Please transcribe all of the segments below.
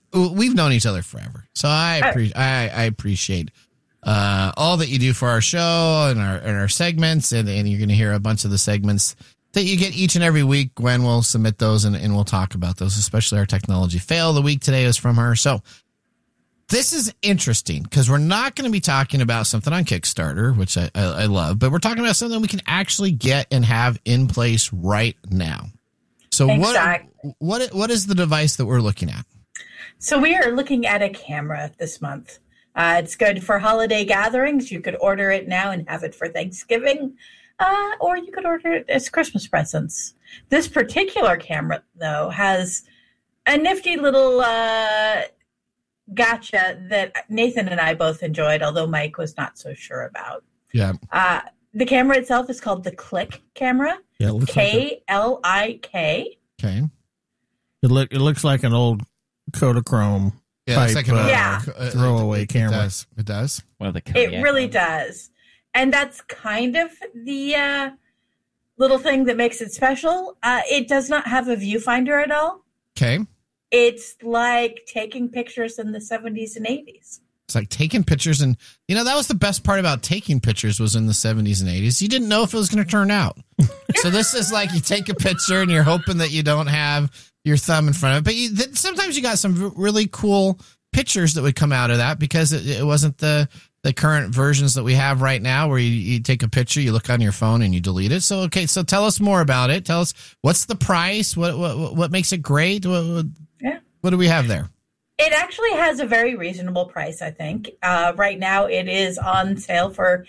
we've known each other forever, so I appreciate all that you do for our show and our segments, and you're going to hear a bunch of the segments that you get each and every week. Gwen will submit those, and we'll talk about those, especially our technology fail of the week today is from her. So this is interesting because we're not going to be talking about something on Kickstarter, which I love, but we're talking about something we can actually get and have in place right now. So what is the device that we're looking at? So we are looking at a camera this month. It's good for holiday gatherings. You could order it now and have it for Thanksgiving, or you could order it as Christmas presents. This particular camera, though, has a nifty little gotcha that Nathan and I both enjoyed, although Mike was not so sure about. Yeah. The camera itself is called the Click camera. Yeah, K-L-I-K. Okay. It looks like an old Kodachrome type throwaway camera. It does. One of the It really does. And that's kind of the little thing that makes it special. It does not have a viewfinder at all. Okay. It's like taking pictures in the 70s and 80s. It's like taking pictures, and that was the best part about taking pictures was in the 70s and 80s. You didn't know if it was going to turn out. So this is like you take a picture and you're hoping that you don't have your thumb in front of it. But sometimes you got some really cool pictures that would come out of that because it wasn't the current versions that we have right now where you take a picture, you look on your phone and you delete it. So, okay, so tell us more about it. Tell us what's the price? What makes it great? What do we have there? It actually has a very reasonable price, I think. Right now it is on sale for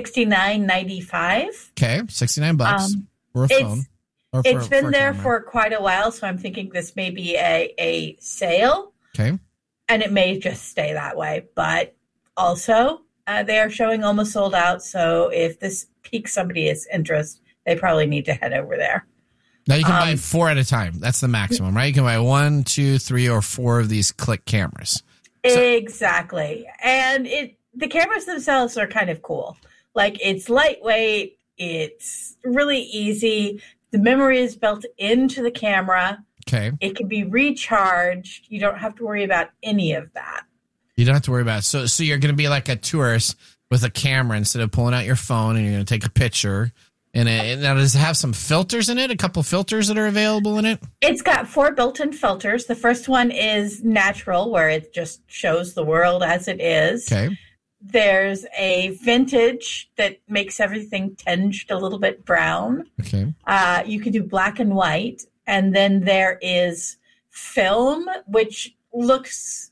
$69.95. Okay, $69 for a phone. It's been there for quite a while, so I'm thinking this may be a sale. Okay. And it may just stay that way. But also, they are showing almost sold out, so if this piques somebody's interest, they probably need to head over there. Now you can buy 4 at a time. That's the maximum, right? You can buy 1, 2, 3, or 4 of these Click cameras. Exactly. And the cameras themselves are kind of cool. Like, it's lightweight. It's really easy. The memory is built into the camera. Okay. It can be recharged. You don't have to worry about any of that. You don't have to worry about it. So you're going to be like a tourist with a camera instead of pulling out your phone, and you're going to take a picture. And now, does it have some filters in it? A couple filters that are available in it? It's got 4 built-in filters. The first one is natural, where it just shows the world as it is. Okay. There's a vintage that makes everything tinged a little bit brown. Okay. You can do black and white. And then there is film, which looks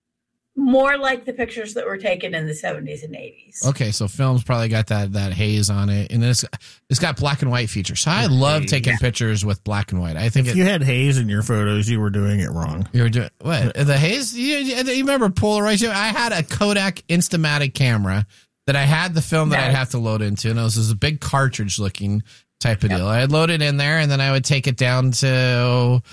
more like the pictures that were taken in the 70s and 80s. Okay, so film's probably got that haze on it, and it's got black and white features. So I love taking pictures with black and white. I think if you had haze in your photos, you were doing it wrong. You were doing what? The haze? You remember Polaroid? I had a Kodak Instamatic camera that I had the film that I'd have to load into, and it was a big cartridge looking type of deal. I'd load it in there, and then I would take it down to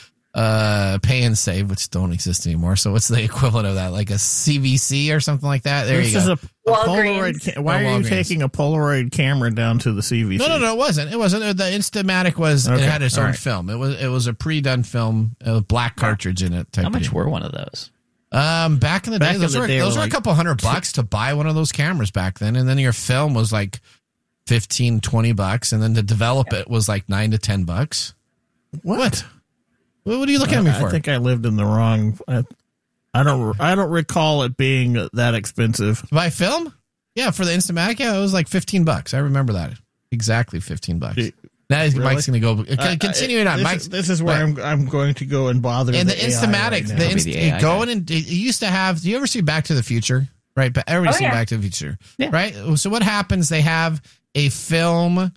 Pay and Save, which don't exist anymore. So what's the equivalent of that? Like a CVC or something like that? There you go. This is a Polaroid. Why are you taking a Polaroid camera down to the CVC? No, it wasn't. It wasn't. The Instamatic was. Okay. It had its own film. It was a pre-done film, a black cartridge in it. How much were one of those? Back in the day, those were a couple $100 to buy one of those cameras back then, and then your film was like $15-$20, and then to develop it was like $9 to $10. What? What are you looking at me for? I think I lived in the wrong. I don't recall it being that expensive. To buy film? Yeah, for the Instamatic, it was like $15. I remember that exactly $15. Now Mike's going to go. Continuing on, Mike's. This is where I'm going to go and bother. And the Instamatic, it used to have. Do you ever see Back to the Future? Right, but everybody's seen Back to the Future, right? So what happens? They have a film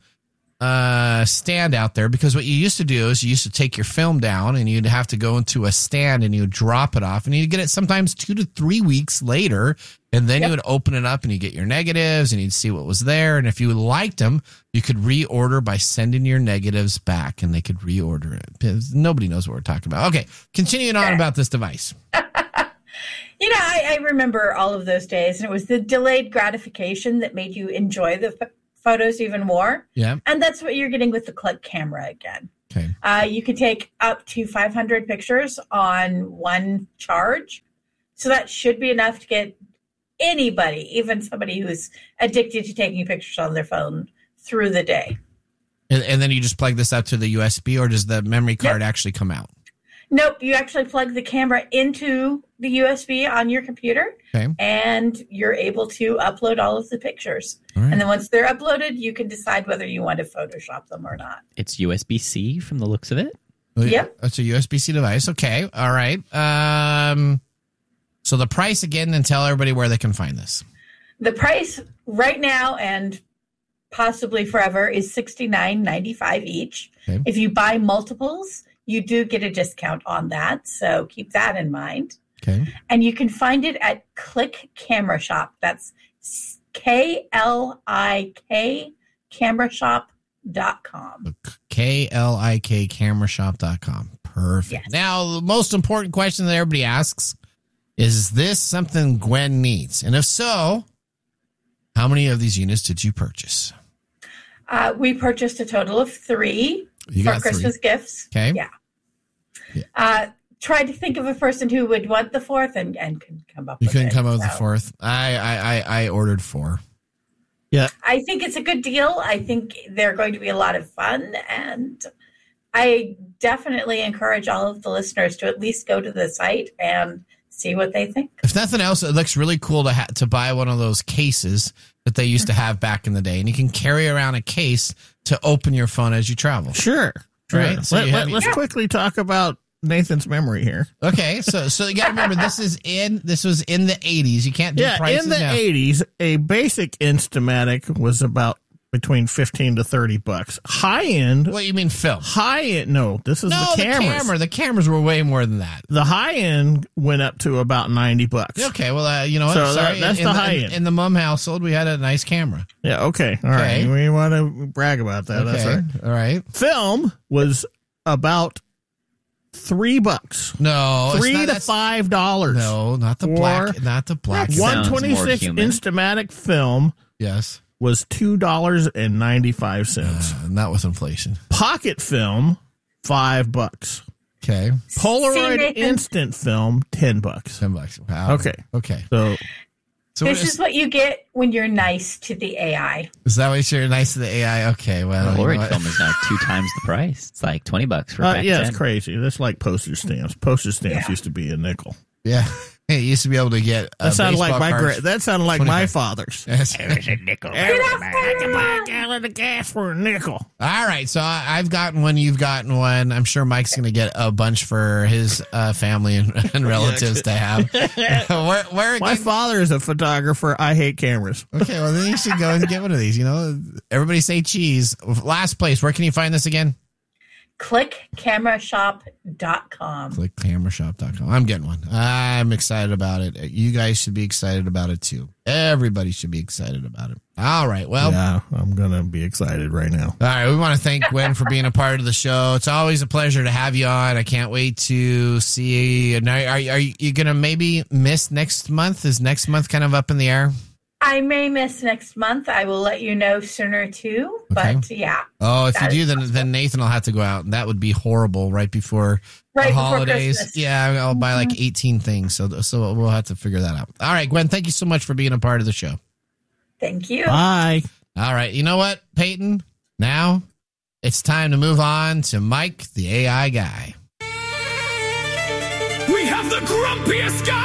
stand out there, because what you used to do is you used to take your film down and you'd have to go into a stand and you'd drop it off, and you'd get it sometimes 2 to 3 weeks later, and then you would open it up and you get your negatives and you'd see what was there, and if you liked them, you could reorder by sending your negatives back, and they could reorder it. Nobody knows what we're talking about. Okay, continuing on about this device. I remember all of those days, and it was the delayed gratification that made you enjoy the photos even more. Yeah. And that's what you're getting with the Click camera again. Okay. You can take up to 500 pictures on one charge. So that should be enough to get anybody, even somebody who's addicted to taking pictures on their phone, through the day. And then you just plug this up to the USB, or does the memory card actually come out? Nope, you actually plug the camera into the USB on your computer, and you're able to upload all of the pictures. Right. And then once they're uploaded, you can decide whether you want to Photoshop them or not. It's USB-C from the looks of it. Yep. It's a USB-C device. Okay. All right. So the price again, and tell everybody where they can find this. The price right now and possibly forever is $69.95 each. Okay. If you buy multiples, you do get a discount on that. So keep that in mind. Okay. And you can find it at Click Camera Shop. That's KLIK camerashop.com. KLIK camerashop.com. Perfect. Yes. Now, the most important question that everybody asks is this something Gwen needs? And if so, how many of these units did you purchase? We purchased a total of 3 for Christmas gifts. Okay. Yeah. Tried to think of a person who would want the 4th and couldn't come up with it. You couldn't come up with the 4th. I ordered 4. Yeah. I think it's a good deal. I think they're going to be a lot of fun. And I definitely encourage all of the listeners to at least go to the site and see what they think. If nothing else, it looks really cool to buy one of those cases that they used to have back in the day. And you can carry around a case to open your phone as you travel. Sure. Right. So let's quickly talk about Nathan's memory here. Okay, so you got to remember this was in the 80s. You can't do prices now. In the 80s, a basic Instamatic was about between $15 to $30. High end. What you mean film? High end. No, this is the cameras. The cameras were way more than that. The high end went up to about $90. Okay, well, you know what? So that's the high end. In the Mum household, we had a nice camera. Yeah. Okay. All right. We want to brag about that. Okay. That's right. All right. Film was about $3. No, $3 to $5. No, not the black. 126 Instamatic film. Yes. Was $2.95. Not with inflation. Pocket film, $5. Okay. Polaroid instant film, $10. $10. Wow. Okay. So this is what you get when you're nice to the AI. Is that what you're nice to the AI? Okay. Well, Polaroid film is now 2 times the price. It's like $20 for a it's crazy. That's like postage stamps. Postage stamps used to be a nickel. Yeah. It used to be able to get that sounded like my father's. Yes. It was a nickel. I can buy a gallon of gas for a nickel. All right, so I've gotten one. You've gotten one. I'm sure Mike's going to get a bunch for his family and relatives to have. Where my father is a photographer. I hate cameras. Okay, well then you should go and get one of these. You know, everybody say cheese. Last place. Where can you find this again? ClickCameraShop.com. ClickCameraShop.com. I'm getting one. I'm excited about it. You guys should be excited about it too. Everybody should be excited about it. All right. Well, yeah, I'm going to be excited right now. All right. We want to thank Gwen for being a part of the show. It's always a pleasure to have you on. I can't wait to see. Are you going to maybe miss next month? Is next month kind of up in the air? I may miss next month. I will let you know sooner too. But yeah. Oh, if you do, then Nathan will have to go out, and that would be horrible right before the holidays. Christmas. Yeah, I'll buy like 18 things, so we'll have to figure that out. All right, Gwen, thank you so much for being a part of the show. Thank you. Bye. All right, you know what, Peyton? Now it's time to move on to Mike, the AI guy. We have the grumpiest guy